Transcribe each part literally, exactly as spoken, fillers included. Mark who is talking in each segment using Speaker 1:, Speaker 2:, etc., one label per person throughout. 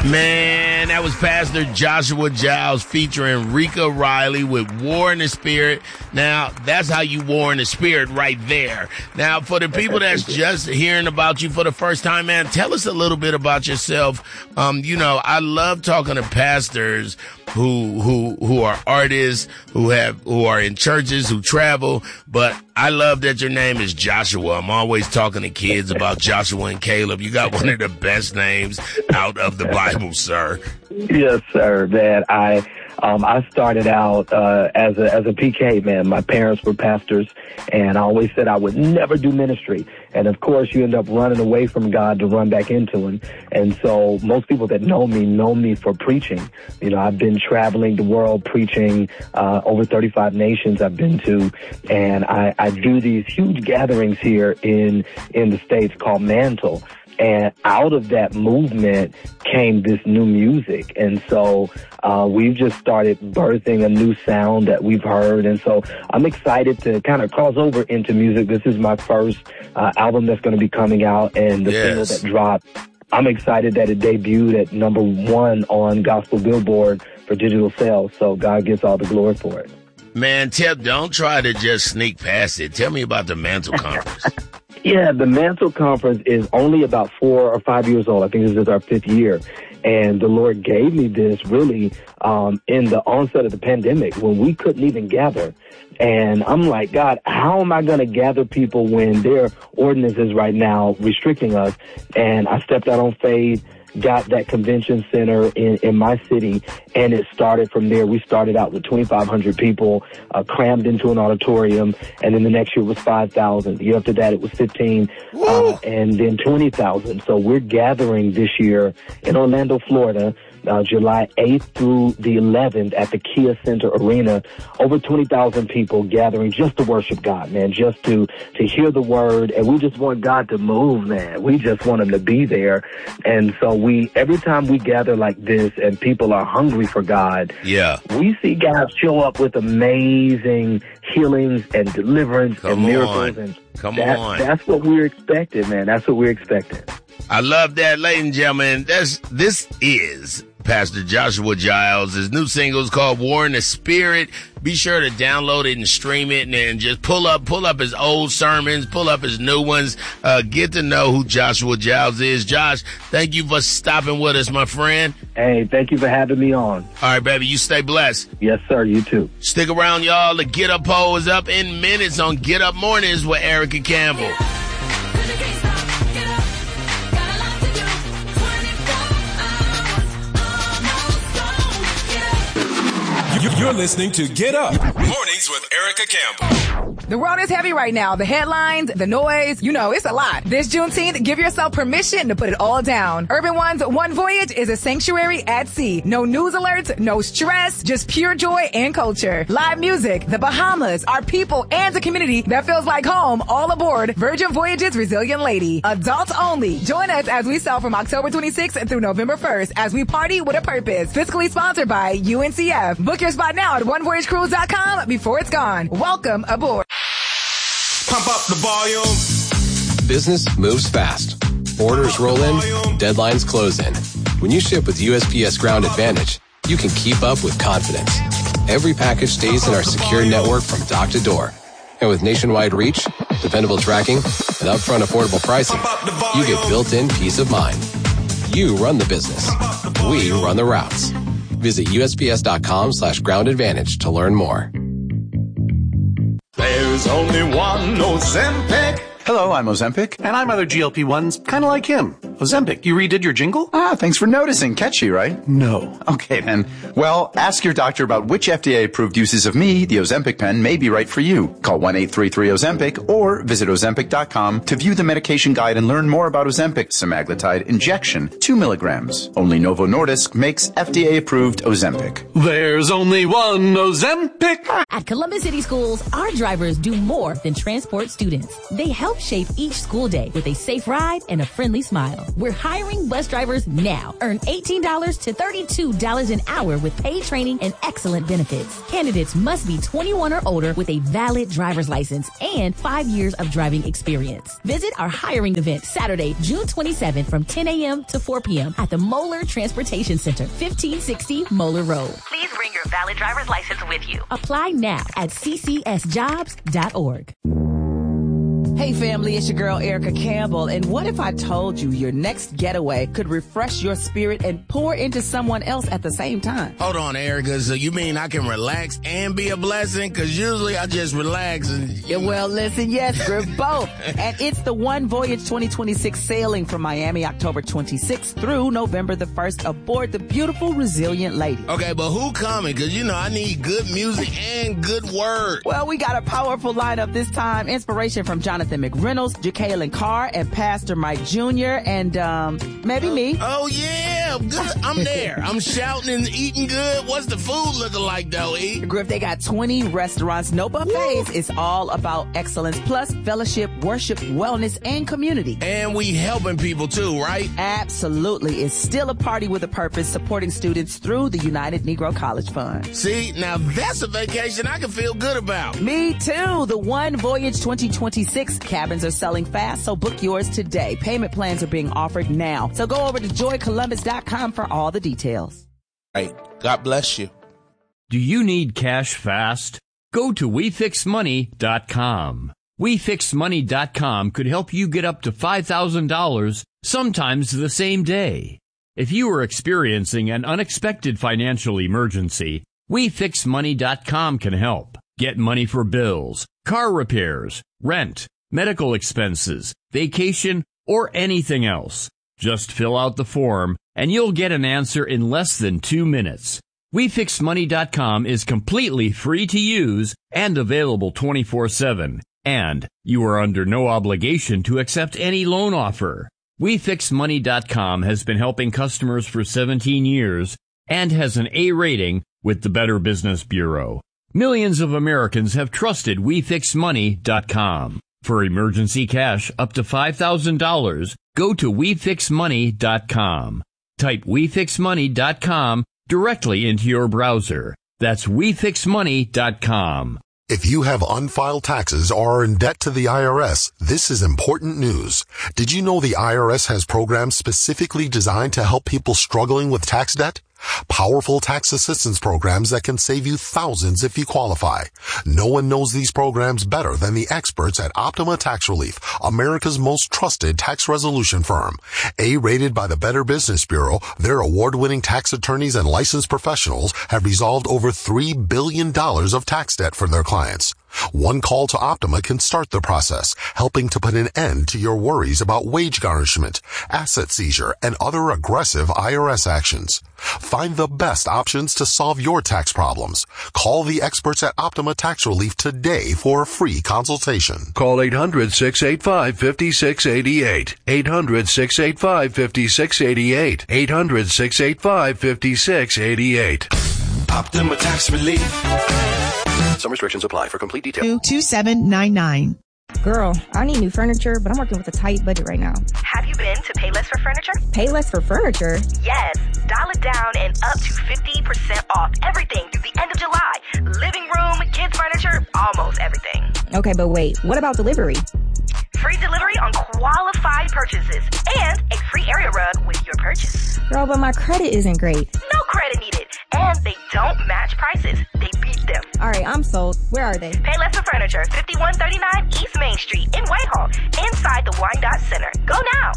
Speaker 1: Man, that was Pastor Joshua Giles featuring Rika Riley with War in the Spirit. Now, that's how you war in the Spirit right there. Now, for the people that's just hearing about you for the first time, man, tell us a little bit about yourself. Um, you know, I love talking to pastors who who who are artists, who have who are in churches, who travel, but I love that your name is Joshua. I'm always talking to kids about Joshua and Caleb. You got one of the best names out of the Bible, sir.
Speaker 2: Yes, sir, man. I um I started out uh as a as a P K, man. My parents were pastors, and I always said I would never do ministry. And of course, you end up running away from God to run back into Him. And so most people that know me know me for preaching. You know, I've been traveling the world preaching, uh, over thirty-five nations I've been to. And I, I do these huge gatherings here in, in the States called Mantle. And out of that movement came this new music. And so uh we've just started birthing a new sound that we've heard. And so I'm excited to kind of cross over into music. This is my first uh, album that's going to be coming out, and the
Speaker 1: yes.
Speaker 2: single that dropped. I'm excited that it debuted at number one on Gospel Billboard for digital sales. So God gets all the glory for it.
Speaker 1: Man, tell, don't try to just sneak past it. Tell me about the Mantle Conference.
Speaker 2: Yeah, the Mantle Conference is only about four or five years old. I think this is our fifth year. And the Lord gave me this really um, in the onset of the pandemic when we couldn't even gather. And I'm like, God, how am I going to gather people when there are ordinances right now restricting us? And I stepped out on faith, got that convention center in, in my city, and it started from there. We started out with twenty-five hundred people uh, crammed into an auditorium, and then the next year was five thousand. The year after that, it was fifteen, uh, and then twenty thousand. So we're gathering this year in Orlando, Florida, Uh, July eighth through the eleventh at the Kia Center Arena. Over twenty thousand people gathering just to worship God, man, just to, to hear the word. And we just want God to move, man. We just want Him to be there. And so we, every time we gather like this and people are hungry for God,
Speaker 1: yeah,
Speaker 2: we see God show up with amazing healings and deliverance
Speaker 1: Come
Speaker 2: and miracles.
Speaker 1: on.
Speaker 2: And
Speaker 1: Come
Speaker 2: that,
Speaker 1: on.
Speaker 2: That's what we're expecting, man. That's what we're expecting.
Speaker 1: I love that, ladies and gentlemen. That's, this is Pastor Joshua Giles. His new single is called War in the Spirit. Be sure to download it and stream it, and then just pull up, pull up his old sermons, pull up his new ones. Uh, get to know who Joshua Giles is. Josh, thank you for stopping with us, my friend.
Speaker 2: Hey, thank you for having me on.
Speaker 1: All right, baby, you stay blessed.
Speaker 2: Yes, sir. You too.
Speaker 1: Stick around, y'all. The Get Up poll is up in minutes on Get Up Mornings with Erica Campbell.
Speaker 3: You're listening to Get Up Mornings with Erica Campbell.
Speaker 4: The world is heavy right now. The headlines, the noise, you know, it's a lot. This Juneteenth, give yourself permission to put it all down. Urban One's One Voyage is a sanctuary at sea. No news alerts, no stress, just pure joy and culture. Live music, the Bahamas, our people, and a community that feels like home, all aboard Virgin Voyages Resilient Lady. Adults only. Join us as we sail from October twenty-sixth through November first as we party with a purpose. Fiscally sponsored by U N C F. Book your spot now at one voyage cruise dot com before it's gone. Welcome aboard.
Speaker 3: Pump up the volume.
Speaker 5: Business moves fast. Orders roll in, deadlines close in. When you ship with U S P S Ground Advantage, you can keep up with confidence. Every package stays in our secure network from dock to door. And with nationwide reach, dependable tracking, and upfront affordable pricing, you get built-in peace of mind. You run the business. We run the routes. Visit U S P S dot com slash ground advantage to learn more.
Speaker 6: There's only one Ozempic.
Speaker 7: Hello, I'm Ozempic.
Speaker 8: And I'm other G L P ones, kind of like him. Ozempic, you redid your jingle?
Speaker 7: Ah, thanks for noticing. Catchy, right?
Speaker 8: No.
Speaker 7: Okay, then. Well, ask your doctor about which F D A-approved uses of me, the Ozempic pen, may be right for you. Call one eight three three Ozempic or visit Ozempic dot com to view the medication guide and learn more about Ozempic semaglutide injection, two milligrams. Only Novo Nordisk makes F D A-approved Ozempic.
Speaker 8: There's only one Ozempic.
Speaker 9: At Columbus City Schools, our drivers do more than transport students. They help shape each school day with a safe ride and a friendly smile. We're hiring bus drivers now. Earn eighteen dollars to thirty-two dollars an hour with paid training and excellent benefits. Candidates must be twenty-one or older with a valid driver's license and five years of driving experience. Visit our hiring event Saturday, June twenty-seventh from ten a.m. to four p.m. at the Moeller Transportation Center, fifteen sixty Moeller Road.
Speaker 10: Please bring your valid driver's license with you.
Speaker 9: Apply now at c c s jobs dot org.
Speaker 11: Hey family, it's your girl Erica Campbell, and what if I told you your next getaway could refresh your spirit and pour into someone else at the same time?
Speaker 1: Hold on, Erica, so you mean I can relax and be a blessing? Because usually I just relax and...
Speaker 11: Yeah, well, listen, yes, we're both. And it's the One Voyage twenty twenty-six sailing from Miami October twenty-sixth through November the first aboard the beautiful Resilient Lady.
Speaker 1: Okay, but who coming? Because, you know, I need good music and good word.
Speaker 11: Well, we got a powerful lineup this time. Inspiration from Jonathan McReynolds, Jacqueline Carr, and Pastor Mike Junior, and um, maybe me.
Speaker 1: Oh, yeah. Good. I'm there. I'm shouting and eating good. What's the food looking like, though, E?
Speaker 11: Griff, they got twenty restaurants, no buffets. Woo. It's all about excellence, plus fellowship, worship, wellness, and community.
Speaker 1: And we helping people, too, right?
Speaker 11: Absolutely. It's still a party with a purpose, supporting students through the United Negro College Fund.
Speaker 1: See, now that's a vacation I can feel good about.
Speaker 11: Me, too. The One Voyage twenty twenty-six cabins are selling fast, so book yours today. Payment plans are being offered now. So go over to joy columbus dot com for all the details.
Speaker 1: Right. God bless you.
Speaker 12: Do you need cash fast? Go to we fix money dot com. we fix money dot com could help you get up to five thousand dollars, sometimes the same day. If you are experiencing an unexpected financial emergency, we fix money dot com can help. Get money for bills, car repairs, rent, medical expenses, vacation, or anything else. Just fill out the form, and you'll get an answer in less than two minutes. we fix money dot com is completely free to use and available twenty-four seven, and you are under no obligation to accept any loan offer. we fix money dot com has been helping customers for seventeen years and has an A rating with the Better Business Bureau. Millions of Americans have trusted we fix money dot com. For emergency cash up to five thousand dollars, go to we fix money dot com. Type we fix money dot com directly into your browser. That's we fix money dot com.
Speaker 13: If you have unfiled taxes or are in debt to the I R S, this is important news. Did you know the I R S has programs specifically designed to help people struggling with tax debt? Powerful tax assistance programs that can save you thousands if you qualify. No one knows these programs better than the experts at Optima Tax Relief, America's most trusted tax resolution firm. A-rated by the Better Business Bureau, their award-winning tax attorneys and licensed professionals have resolved over three billion dollars of tax debt for their clients. One call to Optima can start the process, helping to put an end to your worries about wage garnishment, asset seizure, and other aggressive I R S actions. Find the best options to solve your tax problems. Call the experts at Optima Tax Relief today for a free consultation.
Speaker 14: Call eight hundred, six eight five, five six eight eight. eight hundred, six eight five, five six eight eight. eight hundred, six eight five, five six eight eight.
Speaker 3: Optima Tax Relief.
Speaker 8: Some restrictions apply. For complete details.
Speaker 15: two seven nine nine.
Speaker 16: Girl, I need new furniture, but I'm working with a tight budget right now.
Speaker 10: Have you been to Payless for Furniture?
Speaker 16: Payless for Furniture?
Speaker 10: Yes. Dial it down and up to fifty percent off everything through the end of July. Living room, kids furniture, almost everything.
Speaker 16: Okay, but wait, what about delivery?
Speaker 10: Free delivery on qualified purchases and a free area rug with your purchase.
Speaker 16: Girl, but my credit isn't great.
Speaker 10: No credit needed. And they don't match prices. They beat them.
Speaker 16: All right, I'm sold. Where are they?
Speaker 10: Payless for Furniture, fifty-one thirty-nine East Main Street in Whitehall, inside the Wyandotte Center. Go now.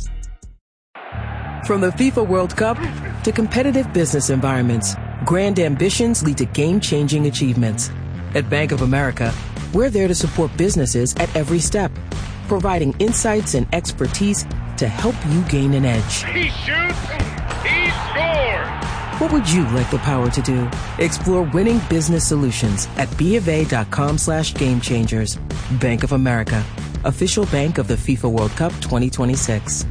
Speaker 17: From the FIFA World Cup to competitive business environments, grand ambitions lead to game-changing achievements. At Bank of America, we're there to support businesses at every step, providing insights and expertise to help you gain an edge.
Speaker 18: He shoots, he scores!
Speaker 17: What would you like the power to do? Explore winning business solutions at BofA.com slash game changers. Bank of America, official bank of the FIFA World Cup twenty twenty-six.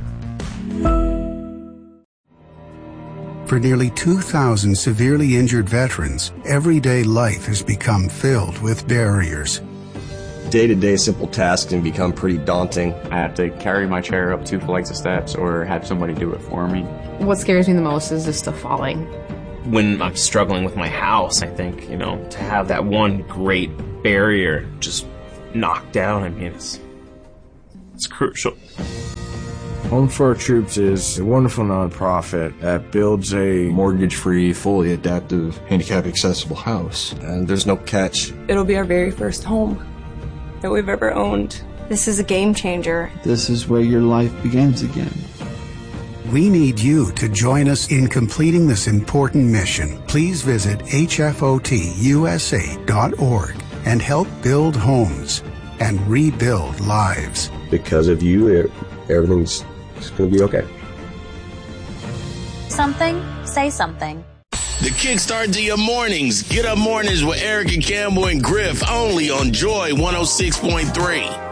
Speaker 19: For nearly two thousand severely injured veterans, everyday life has become filled with barriers.
Speaker 15: day-to-day simple tasks can become pretty daunting.
Speaker 20: I have to carry my chair up two flights of steps or have somebody do it for me.
Speaker 21: What scares me the most is just the falling.
Speaker 22: When I'm struggling with my house, I think, you know, to have that one great barrier just knocked down, I mean, it's, it's crucial.
Speaker 23: Home for Our Troops is a wonderful nonprofit that builds a mortgage-free, fully adaptive, handicap-accessible house.
Speaker 15: And there's no catch.
Speaker 24: It'll be our very first home that we've ever owned. This is a game changer.
Speaker 25: This is where your life begins again.
Speaker 19: We need you to join us in completing this important mission. Please visit H F O T U S A dot org and help build homes and rebuild lives.
Speaker 15: Because of you, everything's going to be okay.
Speaker 26: Something, say something.
Speaker 1: The kickstart to your mornings. Get up mornings with Erica Campbell and Griff only on Joy one oh six point three.